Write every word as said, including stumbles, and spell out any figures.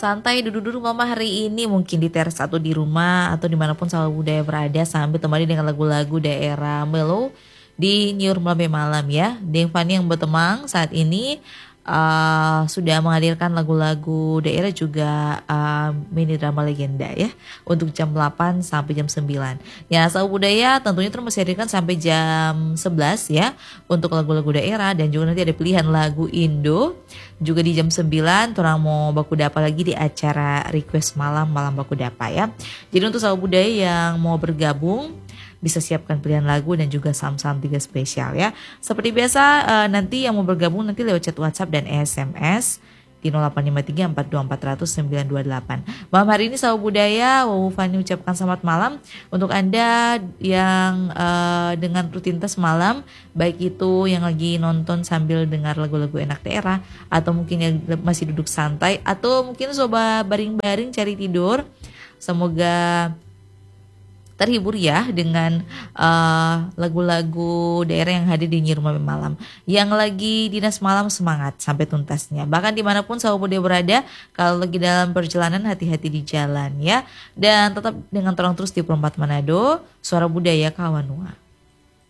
santai duduk-duduk mama hari ini mungkin di teras atau di rumah atau dimanapun Sahabat Budaya berada sambil temani dengan lagu-lagu daerah mellow di Nyiur Melambai Malam ya. Deng Fani yang bertemang saat ini uh, sudah menghadirkan lagu-lagu daerah juga uh, mini drama legenda ya untuk jam delapan sampai jam sembilan. Ya Sahabat Budaya tentunya terus masih hadirkan sampai jam sebelas ya untuk lagu-lagu daerah dan juga nanti ada pilihan lagu Indo. Juga di jam sembilan orang mau baku dapa lagi di acara request malam malam baku dapa ya. Jadi untuk Sahabat Budaya yang mau bergabung bisa siapkan pilihan lagu dan juga sam-sam tiga spesial ya. Seperti biasa uh, nanti yang mau bergabung nanti lewat chat WhatsApp dan S M S di nol delapan lima tiga empat dua empat nol nol sembilan dua delapan. Malam hari ini Sahabat Budaya, Wawu Fani ucapkan selamat malam untuk Anda yang uh, dengan rutinitas malam, baik itu yang lagi nonton sambil dengar lagu-lagu enak daerah atau mungkin yang masih duduk santai atau mungkin coba baring-baring cari tidur. Semoga terhibur ya dengan uh, lagu-lagu daerah yang hadir di Nyiur Melambai Malam. Yang lagi dinas malam semangat sampai tuntasnya. Bahkan dimanapun Sahabat Budaya berada, kalau lagi dalam perjalanan hati-hati di jalan ya. Dan tetap dengan terang terus di Perempat Manado, Suara Budaya Kawanua.